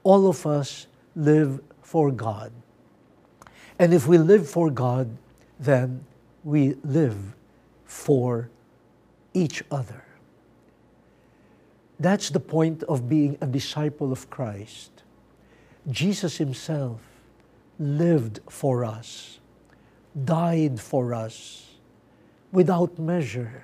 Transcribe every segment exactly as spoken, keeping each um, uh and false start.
all of us live for God. And if we live for God, then we live for each other. That's the point of being a disciple of Christ. Jesus himself lived for us, died for us without measure,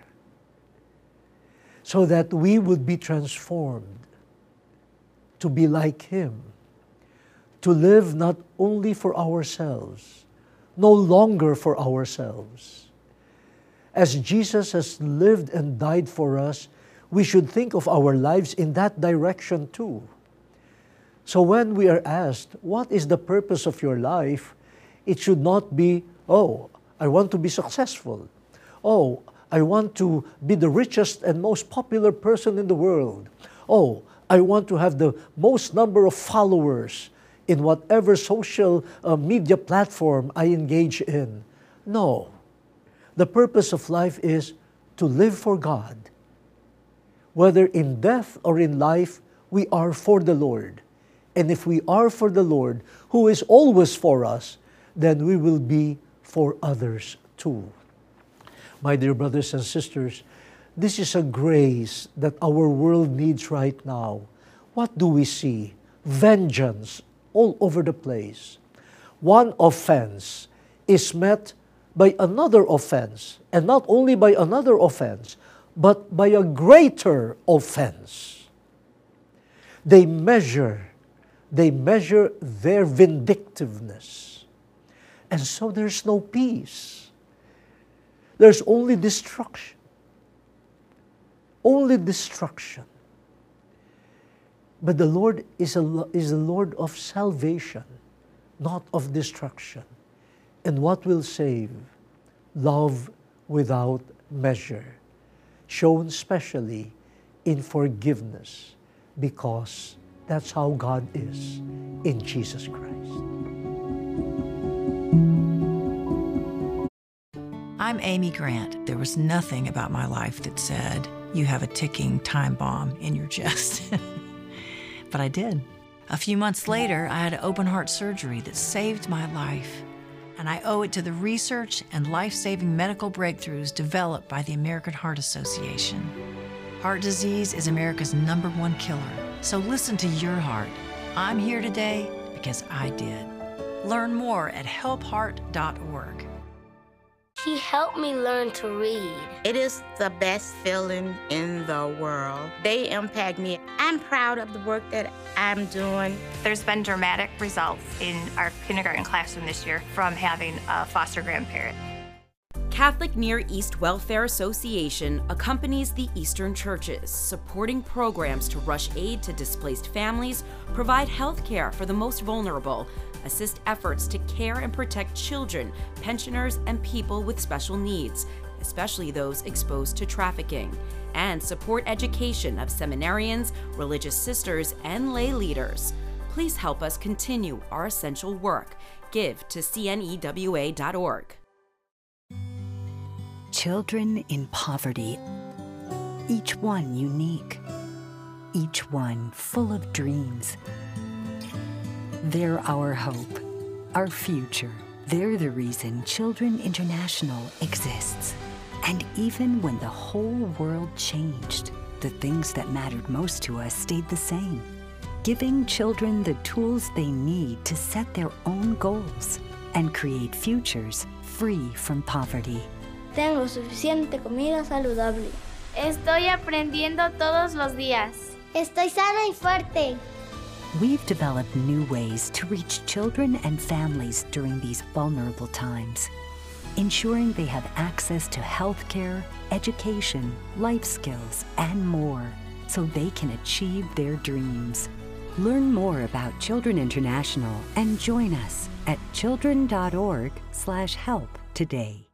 so that we would be transformed to be like him, to live not only for ourselves, no longer for ourselves. As Jesus has lived and died for us, we should think of our lives in that direction too. So when we are asked, what is the purpose of your life? It should not be, oh, I want to be successful. Oh, I want to be the richest and most popular person in the world. Oh, I want to have the most number of followers in whatever social uh, media platform I engage in. No. The purpose of life is to live for God. Whether in death or in life, we are for the Lord. And if we are for the Lord, who is always for us, then we will be for others too. My dear brothers and sisters, this is a grace that our world needs right now. What do we see? Vengeance all over the place. One offense is met by another offense, and not only by another offense, but by a greater offense. They measure, they measure their vindictiveness. And so there's no peace. There's only destruction. Only destruction. But the Lord is a, is the Lord of salvation, not of destruction. And what will save? Love without measure, shown specially in forgiveness, because that's how God is in Jesus Christ. I'm Amy Grant. There was nothing about my life that said, you have a ticking time bomb in your chest. But I did. A few months later, I had open heart surgery that saved my life. And I owe it to the research and life-saving medical breakthroughs developed by the American Heart Association. Heart disease is America's number one killer. So listen to your heart. I'm here today because I did. Learn more at help heart dot org. He helped me learn to read. It is the best feeling in the world. They impact me. I'm proud of the work that I'm doing. There's been dramatic results in our kindergarten classroom this year from having a foster grandparent. Catholic Near East Welfare Association accompanies the Eastern churches, supporting programs to rush aid to displaced families, provide health care for the most vulnerable, assist efforts to care and protect children, pensioners, and people with special needs, especially those exposed to trafficking, and support education of seminarians, religious sisters, and lay leaders. Please help us continue our essential work. Give to C N E W A dot org. Children in poverty, each one unique, each one full of dreams. They're our hope, our future. They're the reason Children International exists. And even when the whole world changed, the things that mattered most to us stayed the same. Giving children the tools they need to set their own goals and create futures free from poverty. Tengo suficiente comida saludable. Estoy aprendiendo todos los días. Estoy sana y fuerte. We've developed new ways to reach children and families during these vulnerable times, ensuring they have access to health care, education, life skills, and more, so they can achieve their dreams. Learn more about Children International and join us at children dot org slash help today.